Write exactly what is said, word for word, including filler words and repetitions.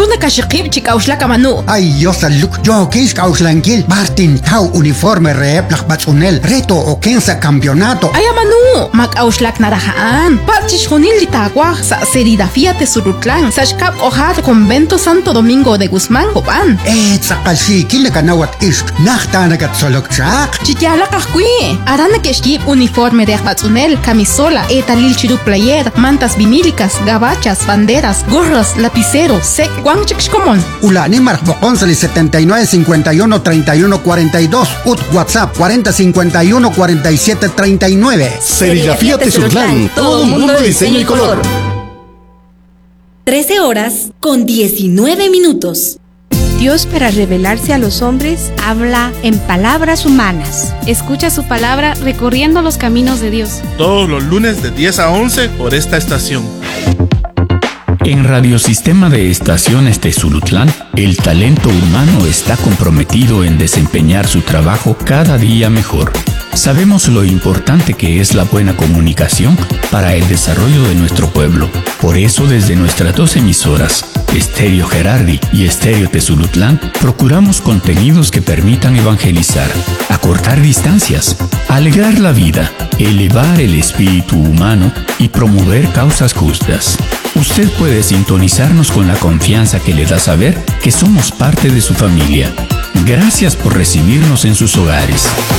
Tuna kashikip chikauslaka manu. Ay, Dios aluk, yo kis kauslankil. Martin Tau uniforme rep lakbatsunel. Reto o kensa campeonato. Ay manu, makauslak narahaan. Pachish junil litagua sa Serigrafía Tesulutlan. Sashkap ojad convento Santo Domingo de Guzmán, Copan. Eh, sakalsi kilakanawat isk. Nachtanagat solokchak. Chikyala kahkui. Arana keshkip uniforme de akbatsunel, camisola, etalil chiru player, mantas vinílicas, gabachas, banderas, gorras, lapiceros, sec, guanchikshkomon. Ulani marcboconsali setenta y nueve cincuenta y uno treinta y uno cuarenta y dos. Ut WhatsApp cuarenta cincuenta y uno cuarenta y siete treinta y nueve. Serigrafía Tesulutlan, todo mundo de diseño y color. trece horas con diecinueve minutos. Dios, para revelarse a los hombres, habla en palabras humanas. Escucha su palabra recorriendo los caminos de Dios. Todos los lunes de diez a once por esta estación. En Radiosistema de Estaciones Tesulutlan, el talento humano está comprometido en desempeñar su trabajo cada día mejor. Sabemos lo importante que es la buena comunicación para el desarrollo de nuestro pueblo. Por eso, desde nuestras dos emisoras, Estéreo Gerardi y Estéreo Tesulutlan, procuramos contenidos que permitan evangelizar, acortar distancias, alegrar la vida, elevar el espíritu humano y promover causas justas. Usted puede sintonizarnos con la confianza que le da saber que somos parte de su familia. Gracias por recibirnos en sus hogares.